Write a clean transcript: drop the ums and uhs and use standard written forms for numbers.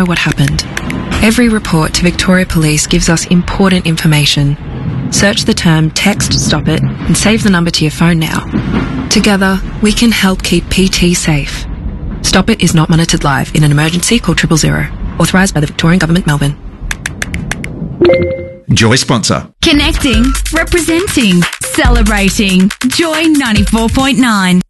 know what happened. Every report to Victoria Police gives us important information. Search the term Text Stop It and save the number to your phone now. Together, we can help keep PT safe. Stop It is not monitored live. In an emergency, call 000. Authorised by the Victorian Government, Melbourne. Joy sponsor. Connecting, representing, celebrating. Joy 94.9.